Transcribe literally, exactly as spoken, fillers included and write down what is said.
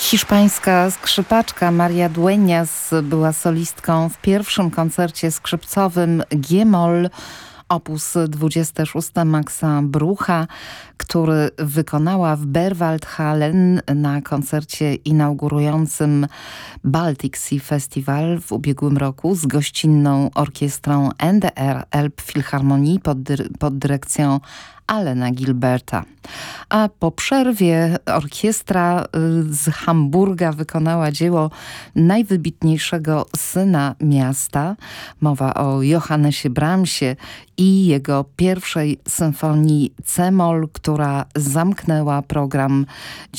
Hiszpańska skrzypaczka Maria Dueñas była solistką w pierwszym koncercie skrzypcowym G-moll opus dwadzieścia sześć Maxa Brucha, który wykonała w Berwaldhallen na koncercie inaugurującym Baltic Sea Festival w ubiegłym roku z gościnną orkiestrą N D R Elbphilharmonie pod, dyr pod dyrekcją Allena Gilberta. A po przerwie orkiestra z Hamburga wykonała dzieło najwybitniejszego syna miasta. Mowa o Johannesie Brahmsie i jego pierwszej symfonii C-moll, która zamknęła program